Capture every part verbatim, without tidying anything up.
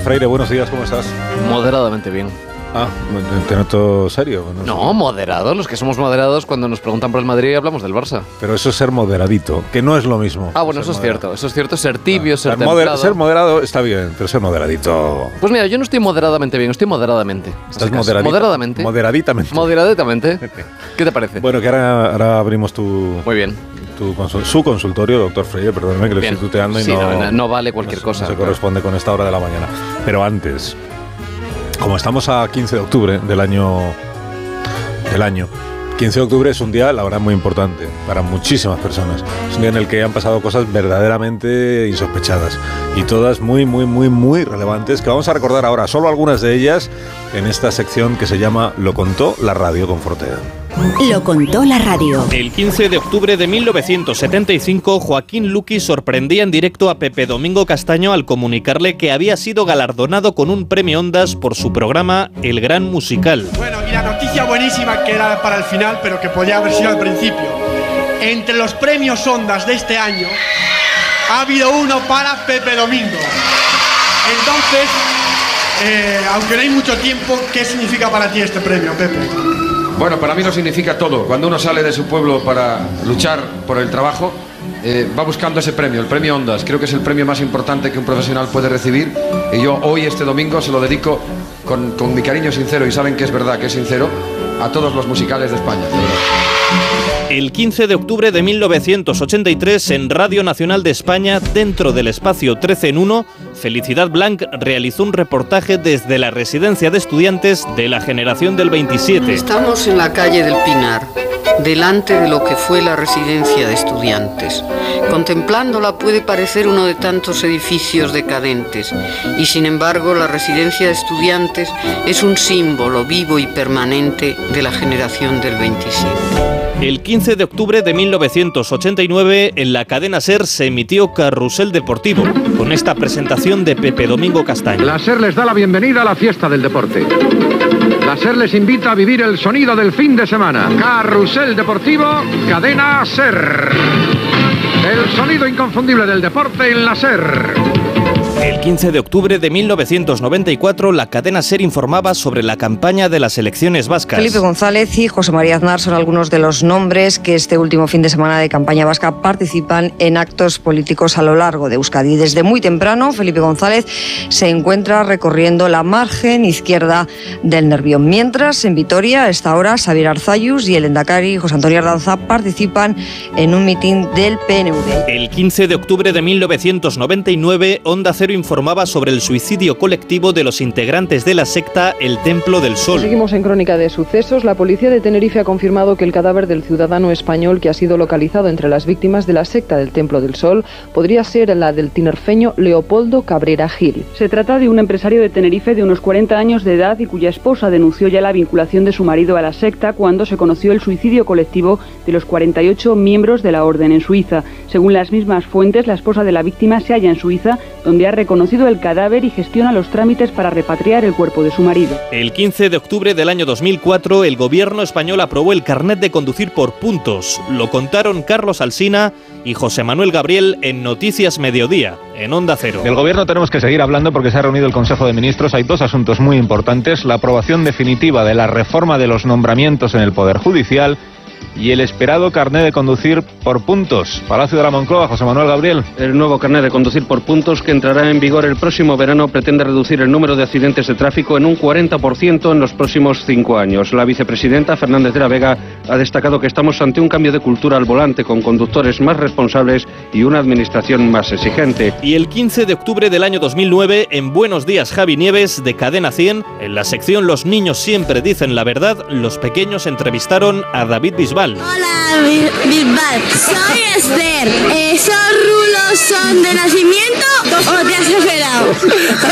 Freire, buenos días, ¿cómo estás? Moderadamente bien. Ah, te noto serio. No, no moderados, los que somos moderados cuando nos preguntan por el Madrid hablamos del Barça. Pero eso es ser moderadito, que no es lo mismo. Ah, bueno, eso es moderado. cierto, eso es cierto, ser tibio, ah, ser moder- templado. Ser moderado está bien, pero ser moderadito... Pues mira, yo no estoy moderadamente bien, estoy moderadamente. ¿Estás moderadito? Moderadamente. Moderaditamente. Moderaditamente. ¿Qué te parece? Bueno, que ahora, ahora abrimos tu... Muy bien. Tu consul- su consultorio, doctor Freire, perdóneme que lo estoy tuteando y sí, no, no, no vale cualquier no, cosa. No se claro. corresponde con esta hora de la mañana. Pero antes... Como estamos a quince de octubre del año, del año, quince de octubre es un día, la verdad, muy importante para muchísimas personas. Es un día en el que han pasado cosas verdaderamente insospechadas y todas muy, muy, muy, muy relevantes que vamos a recordar ahora, solo algunas de ellas en esta sección que se llama Lo contó la radio con Fortea. Lo contó la radio. El quince de octubre de mil novecientos setenta y cinco, Joaquín Luqui sorprendía en directo a Pepe Domingo Castaño al comunicarle que había sido galardonado con un premio Ondas por su programa El Gran Musical. Bueno, y la noticia buenísima que era para el final, pero que podía haber sido al principio. Entre los premios Ondas de este año, ha habido uno para Pepe Domingo. Entonces, eh, aunque no hay mucho tiempo, ¿qué significa para ti este premio, Pepe? Bueno, para mí lo significa todo. Cuando uno sale de su pueblo para luchar por el trabajo, eh, va buscando ese premio, el premio Ondas. Creo que es el premio más importante que un profesional puede recibir. Y yo hoy, este domingo, se lo dedico con, con mi cariño sincero, y saben que es verdad, que es sincero, a todos los musicales de España. El quince de octubre de mil novecientos ochenta y tres, en Radio Nacional de España, dentro del espacio trece en uno, Felicidad Blanc realizó un reportaje desde la residencia de estudiantes de la generación del veintisiete. Estamos en la calle del Pinar, delante de lo que fue la residencia de estudiantes. Contemplándola puede parecer uno de tantos edificios decadentes, y sin embargo la residencia de estudiantes es un símbolo vivo y permanente de la generación del veintisiete. El quince de octubre de mil novecientos ochenta y nueve, en la cadena SER se emitió Carrusel Deportivo, con esta presentación de Pepe Domingo Castaño. La SER les da la bienvenida a la fiesta del deporte. La SER les invita a vivir el sonido del fin de semana. Carrusel Deportivo, cadena SER. El sonido inconfundible del deporte en la SER. El quince de octubre de mil novecientos noventa y cuatro, la cadena SER informaba sobre la campaña de las elecciones vascas. Felipe González y José María Aznar son algunos de los nombres que este último fin de semana de campaña vasca participan en actos políticos a lo largo de Euskadi. Desde muy temprano, Felipe González se encuentra recorriendo la margen izquierda del Nervión. Mientras, en Vitoria, a esta hora, Xabier Arzallus y el endacari José Antonio Ardanza participan en un mitin del P N V. El quince de octubre de mil novecientos noventa y nueve, Onda Cero informaba sobre el suicidio colectivo de los integrantes de la secta El Templo del Sol. Seguimos en crónica de sucesos. La policía de Tenerife ha confirmado que el cadáver del ciudadano español que ha sido localizado entre las víctimas de la secta del Templo del Sol podría ser la del tinerfeño Leopoldo Cabrera Gil. Se trata de un empresario de Tenerife de unos cuarenta años de edad y cuya esposa denunció ya la vinculación de su marido a la secta cuando se conoció el suicidio colectivo de los cuarenta y ocho miembros de la orden en Suiza. Según las mismas fuentes, la esposa de la víctima se halla en Suiza, donde ha reconocido el cadáver y gestiona los trámites para repatriar el cuerpo de su marido. El quince de octubre del año dos mil cuatro, el gobierno español aprobó el carnet de conducir por puntos. Lo contaron Carlos Alsina y José Manuel Gabriel en Noticias Mediodía, en Onda Cero. Del gobierno tenemos que seguir hablando porque se ha reunido el Consejo de Ministros. Hay dos asuntos muy importantes: la aprobación definitiva de la reforma de los nombramientos en el Poder Judicial y el esperado carné de conducir por puntos. Palacio de la Moncloa, José Manuel Gabriel. El nuevo carné de conducir por puntos, que entrará en vigor el próximo verano, pretende reducir el número de accidentes de tráfico en un cuarenta por ciento en los próximos cinco años. La vicepresidenta Fernández de la Vega ha destacado que estamos ante un cambio de cultura al volante, con conductores más responsables y una administración más exigente. Y el quince de octubre del año dos mil nueve, en Buenos Días Javi Nieves, de Cadena cien, en la sección Los niños siempre dicen la verdad, los pequeños entrevistaron a David Bisbal. Hola, Bisbal. Soy Esther. ¿Esos rulos son de nacimiento o te has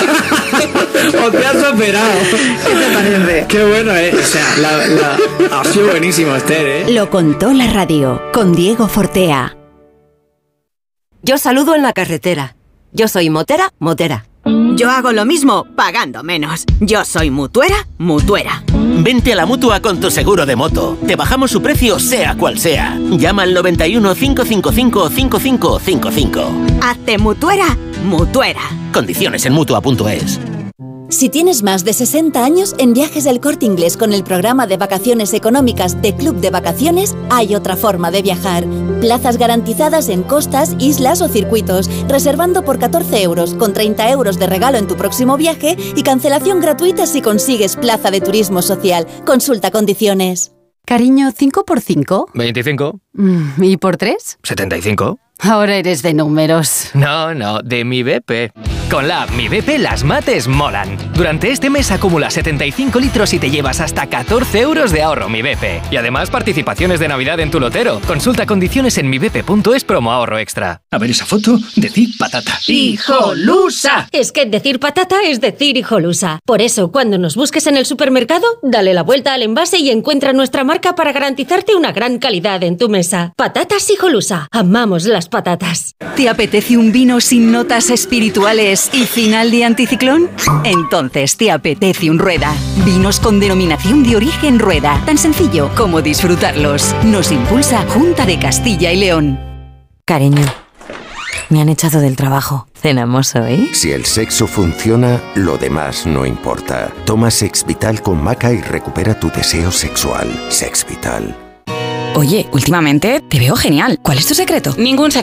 operado? ¿O te has operado? ¿Qué te parece? Qué bueno, ¿eh? O sea, la, la... ha sido buenísimo, Esther, ¿eh? Lo contó la radio, con Diego Fortea. Yo saludo en la carretera. Yo soy motera, motera. Yo hago lo mismo, pagando menos. Yo soy mutuera, mutuera. Vente a la Mutua con tu seguro de moto. Te bajamos su precio sea cual sea. Llama al noventa y uno, cinco cinco cinco, cinco cinco cinco cinco. Hazte mutuera, mutuera. Condiciones en mutua punto es. Si tienes más de sesenta años, en Viajes del Corte Inglés con el programa de vacaciones económicas de Club de Vacaciones, hay otra forma de viajar. Plazas garantizadas en costas, islas o circuitos, reservando por catorce euros, con treinta euros de regalo en tu próximo viaje y cancelación gratuita si consigues plaza de turismo social. Consulta condiciones. Cariño, ¿cinco por cinco? veinticinco. ¿Y por tres? setenta y cinco. Ahora eres de números. No, no, de mi B P. Con la app Mi B P las mates molan. Durante este mes acumula setenta y cinco litros y te llevas hasta catorce euros de ahorro Mi B P. Y además participaciones de Navidad en tu lotero. Consulta condiciones en mi b p punto es promo ahorro extra. A ver esa foto, decir patata. ¡Hijolusa! Es que decir patata es decir hijolusa. Por eso, cuando nos busques en el supermercado, dale la vuelta al envase y encuentra nuestra marca para garantizarte una gran calidad en tu mesa. Patatas Hijolusa. Amamos las patatas. ¿Te apetece un vino sin notas espirituales y final de anticiclón? Entonces te apetece un Rueda. Vinos con denominación de origen Rueda. Tan sencillo como disfrutarlos. Nos impulsa Junta de Castilla y León. Cariño, me han echado del trabajo. ¿Cenamos hoy? Si el sexo funciona, lo demás no importa. Toma Sex Vital con maca y recupera tu deseo sexual. Sex Vital. Oye, últimamente te veo genial. ¿Cuál es tu secreto? Ningún secreto.